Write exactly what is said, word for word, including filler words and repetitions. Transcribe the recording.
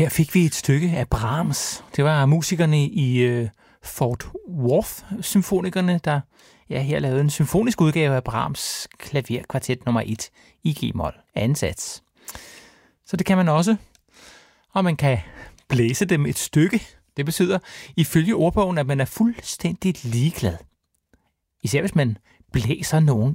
Her fik vi et stykke af Brahms. Det var musikerne i øh, Fort Worth-symfonikerne, der ja, her lavede en symfonisk udgave af Brahms klaverkvartet nummer et i G-mol, anden sats. Så det kan man også, og man kan blæse dem et stykke. Det betyder ifølge ordbogen, at man er fuldstændig ligeglad. Især hvis man blæser nogen